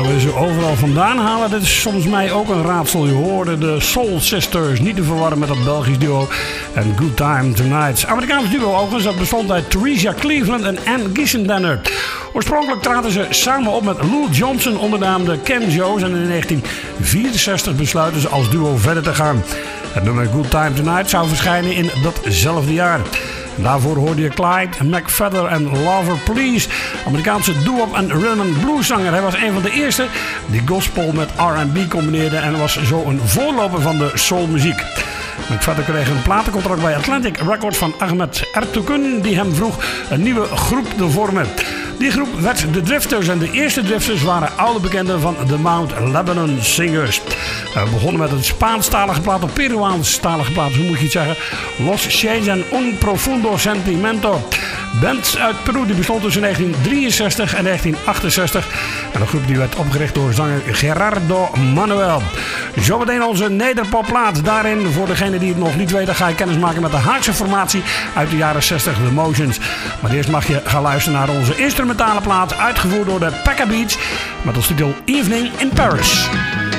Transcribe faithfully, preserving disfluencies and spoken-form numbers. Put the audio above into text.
Waar we ze overal vandaan halen, dit is soms mij ook een raadsel. Je hoorde de Soul Sisters, niet te verwarren met dat Belgisch duo. En Good Time Tonight. Amerikaans duo overigens, dat bestond uit Teresa Cleveland en Ann Gissendenner. Oorspronkelijk traden ze samen op met Lou Johnson onder de naam de Ken Joes. En in negentien vierenzestig besluiten ze als duo verder te gaan. Het nummer Good Time Tonight zou verschijnen in datzelfde jaar. Daarvoor hoorde je Clyde McFadden en Lover Please, Amerikaanse doo-wop en rhythm and blues zanger. Hij was een van de eerste die gospel met R en B combineerde en was zo een voorloper van de soulmuziek. McFadden kreeg een platencontract bij Atlantic Records van Ahmet Ertuğrul, die hem vroeg een nieuwe groep te vormen. Die groep werd de Drifters en de eerste Drifters waren oude bekenden van de Mount Lebanon Singers. We begonnen met een Spaanstalige plaat, een Peruaanstalige plaat, hoe moet je het zeggen? Los Shades en Un Profundo Sentimento. Band uit Peru die bestond tussen negentien drieënzestig en negentien achtenzestig. En een groep die werd opgericht door zanger Gerardo Manuel. Zometeen onze nederpopplaat. Daarin, voor degene die het nog niet weten, ga je kennis maken met de Haagse formatie uit de jaren zestig, The Motions. Maar eerst mag je gaan luisteren naar onze instrumentale plaat, uitgevoerd door de Pekka Beats, met als titel Evening in Paris.